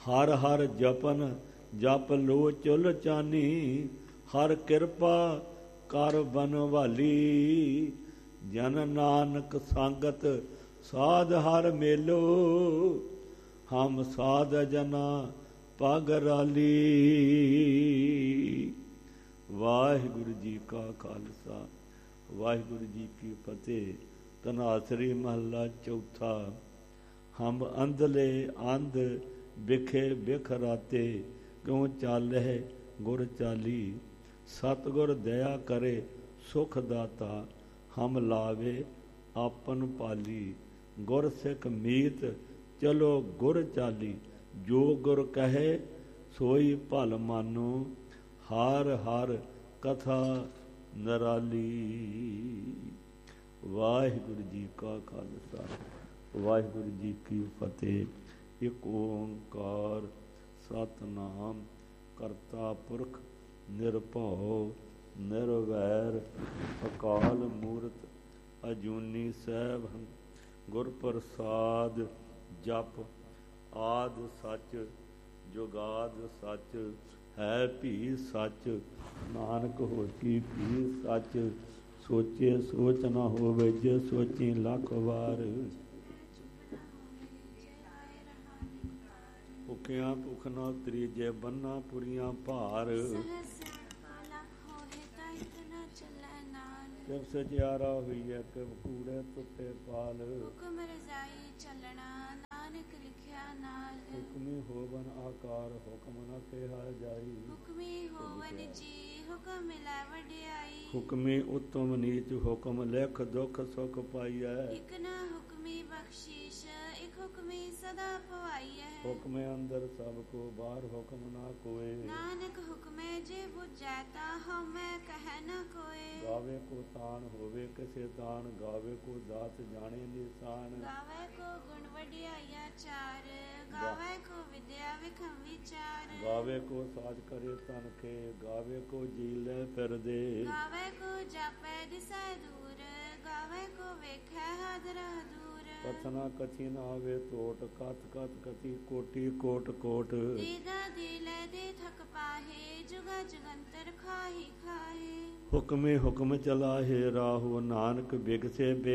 ਹਰ ਹਰ Japan ਜਪ ਲੋ ਚੁਲ ਚਾਨੀ, ਹਰ ਕਿਰਪਾ ਕਰ ਬਨਵਾਲੀ। ਜਨ ਨਾਨਕ ਸੰਗਤ ਸਾਧ ਹਰ ਮੇਲੋ, ਹਮ ਸਾਧ ਜਨਾ ਪਗ ਰਾਲੀ। ਵਾਹਿਗੁਰੂ ਜੀ ਕਾ ਖਾਲਸਾ, ਵਾਹਿਗੁਰੂ ਜੀ ਕੀ ਫਤਿਹ। ਧਨਾਸਰੀ ਮਹੱਲਾ ਚੌਥਾ। ਹਮ ਅੰਧਲੇ ਅੰਧ ਬਿਖੇ ਬਿਖ ਰਾਤੇ, ਕਿਉ ਚਾਲਹਿ ਗੁਰ ਚਾਲੀ। ਸਤਿਗੁਰ ਦਇਆ ਕਰੇ ਸੁਖ ਦਾਤਾ, ਹਮ ਲਾਵੇ ਆਪਨ ਪਾਲੀ। ਗੁਰ ਸਿੱਖ ਮੀਤ ਚਲੋ ਗੁਰ ਚਾਲੀ, ਜੋ ਗੁਰ ਕਹੇ ਸੋਈ ਭਲ ਮਾਨੋ। ਹਰ ਹਰ ਕਥਾ ਨਿਰਾਲੀ। ਵਾਹਿਗੁਰੂ ਜੀ ਕਾ ਖਾਲਸਾ, ਵਾਹਿਗੁਰੂ ਜੀ ਕੀ ਫਤਿਹ। ਇਕ ਓੰਕਾਰ ਸਤਿਨਾਮ ਕਰਤਾ ਪੁਰਖ ਨਿਰਭਉ ਨਿਰਵੈਰ, ਅਕਾਲ ਮੂਰਤ ਅਜੂਨੀ ਸੈਭੰ। ਗੁਰ ਪ੍ਰਸਾਦ ਜਪ ਆਦਿ ਸੱਚ, ਜੁਗਾਦ ਸੱਚ, ਹੈ ਭੀ ਸੱਚ। ਨਾਨਕ ਹੋਸੀ ਭੀ ਸੱਚ, ਸੋਚੇ ਸੋਚ ਨਾ ਹੋਵੇ ਜੇ ਸੋਚੀ ਲੱਖ ਵਾਰ। ਭੁੱਖਿਆਂ ਭੁੱਖ ਨਾ ਤ੍ਰੀਜੇ, ਬੰਨਾ ਪੁਰੀਆਂ ਭਾਰ। ਕਿਵ ਸਜਿਆਰਾ ਹੋਈਐ, ਕਿਵ ਕੂੜੇ ਟੁੱਟੇ ਪਾਲ। ਹੁਕਮ ਰਜ਼ਾਈ ਚੱਲਣਾ, ਨਾਨਕ ਲਿਖਿਆ ਨਾਲ। ਹੁਕਮੀ ਹੋਵਨ ਆਕਾਰ, ਹੁਕਮ ਨ ਕਿਹਾ ਜਾਈ। ਹੁਕਮੀ ਹੋਵਨ ਜੀ, ਹੁਕਮ ਮਿਲੈ ਵਡਿਆਈ। ਹੁਕਮੀ ਉਤਮ ਨੀਚ, ਹੁਕਮ ਲਿਖ ਦੁਖ ਸੁਖ ਪਾਈਐ। ਇਕ ਨਾ ਹੁਕਮੀ ਬਖਸ਼ੀਸ਼, ਇਕ ਹੁਕਮੀ ਸਦਾ ਪਵਾਈਐ। ਹੁਕਮੇ ਅੰਦਰ ਸਭ ਕੋ, ਬਾਹਰ ਹੁਕਮ ਨਾ ਕੋਏ। ਨਾਨਕ ਹੁਕਮੇ ਜੇ ਬੁਝੈ, ਤਾ ਹਉਮੈ ਕਹਿ ਨ ਕੋਏ। ਗਾਵੇ ਕੋ ਤਾਣ ਹੋਵੇ ਕਿਸੇ ਤਾਣ, ਗਾਵੇ ਕੋ ਦਾਤ ਜਾਣੇ ਨਿਸ਼ਾਨ। ਗਾਵੇ ਕੋ ਗੁਣ ਵਡਿਆਈਆ ਚਾਰ, ਗਾਵੇ ਕੋ ਵਿਦਿਆ ਵਿਖਮ ਵਿਚਾਰ। ਗਾਵੇ ਕੋ ਸਾਜ ਕਰੇ ਤਨ ਕੇ, ਗਾਵੇ ਕੋ ਜੀ ਲੈ ਫਿਰਦੇ। ਗਾਵੇ ਕੋ ਜਾਪੈ ਦਿਸੈ ਦੂਰ, ਗਾਵੇ ਕੋ ਵੇਖੈ ਹਾਜ਼ਰ ਹਦੂਰ। ਕਥਨਾ ਕਥੀ ਨਾ ਆਵੇ ਟੋਟ, ਕਥ ਕਥ ਕਥੀ ਕੋਟੀ ਕੋਟ ਕੋਟ। ਦੀਦਾ ਦੀਲੇ ਦੇ ਥਕ ਪਾਹੇ, ਜੁਗਾ ਜੁਗੰਤਰ ਖਾਹੀ ਖਾਹੇ। ਹੁਕਮੇ ਹੁਕਮ ਚਲਾਹੇ ਰਾਹੋ, ਨਾਨਕ ਬਿਗਸੇ